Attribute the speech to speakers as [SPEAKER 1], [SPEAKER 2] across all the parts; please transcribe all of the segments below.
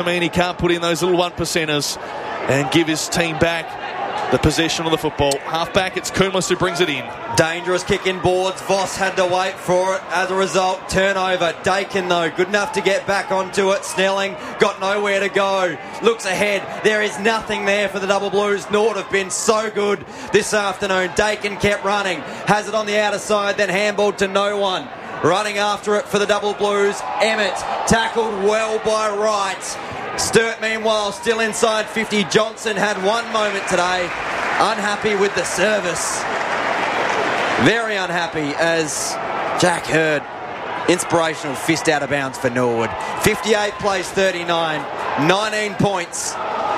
[SPEAKER 1] I mean, he can't put in those little 1%ers and give his team back the possession of the football. Half back, it's Coombs who brings it in.
[SPEAKER 2] Dangerous kick in boards. Voss had to wait for it. As a result, turnover. Dakin, though, good enough to get back onto it. Snelling got nowhere to go. Looks ahead. There is nothing there for the Double Blues. Nord have been so good this afternoon. Dakin kept running. Has it on the outer side, then handballed to no one. Running after it for the Double Blues. Emmett tackled well by Wright. Sturt, meanwhile, still inside 50. Johnson had one moment today. Unhappy with the service. Very unhappy as Jack Hurd, inspirational fist out of bounds for Norwood. 58 plays 39, 19 points.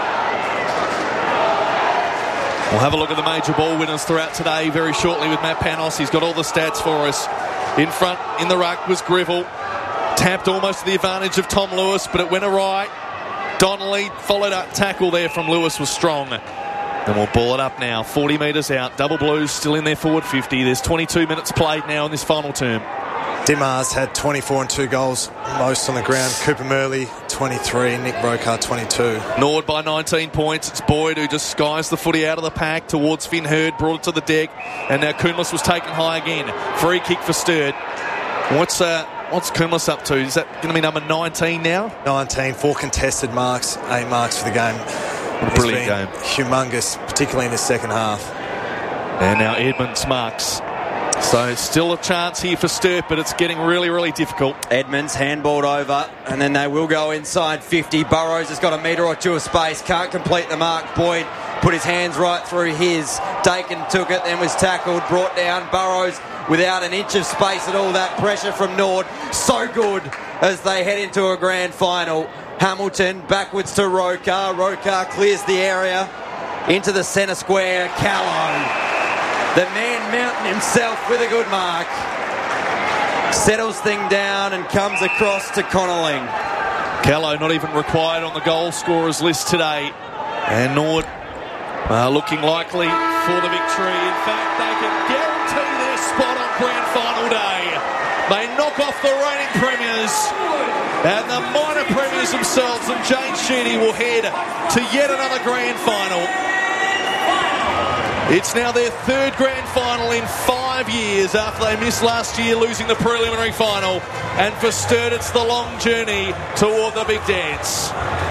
[SPEAKER 1] We'll have a look at the major ball winners throughout today very shortly with Matt Panos. He's got all the stats for us. In front, in the ruck, was Grivell. Tapped almost to the advantage of Tom Lewis, but it went awry. Donnelly followed up tackle there from Lewis was strong. And we'll ball it up now, 40 metres out. Double Blues still in their forward 50. There's 22 minutes played now in this final term.
[SPEAKER 3] Dimars had 24 and 2 goals, most on the ground. Cooper Murley, 23. Nick Brokar, 22.
[SPEAKER 1] Nord by 19 points. It's Boyd who just skies the footy out of the pack towards Finn Hurd, brought it to the deck. And now Coombs was taken high again. Free kick for Sturt. What's Coombs up to? Is that going to be number 19 now?
[SPEAKER 3] 19, 4 contested marks, 8 marks for the game.
[SPEAKER 1] Brilliant game.
[SPEAKER 3] Humongous, particularly in the second half.
[SPEAKER 1] And now Edmonds marks. So still a chance here for Sturt, but it's getting really, really difficult.
[SPEAKER 2] Edmonds handballed over, and then they will go inside 50. Burrows has got a metre or two of space, can't complete the mark. Boyd put his hands right through his. Dakin took it, then was tackled, brought down. Burrows without an inch of space at all. That pressure from Nord, so good as they head into a grand final. Hamilton backwards to Rokar. Rokar clears the area into the centre square. Callow, the man mountain himself, with a good mark, settles thing down and comes across to Connelling.
[SPEAKER 1] Callow not even required on the goal scorers list today, and Nord looking likely for the victory. In fact, they can guarantee their spot on grand final day. They knock off the reigning premiers, and the minor premiers themselves and Jane Sheedy will head to yet another grand final. It's now their third grand final in 5 years after they missed last year, losing the preliminary final. And for Sturt, it's the long journey toward the big dance.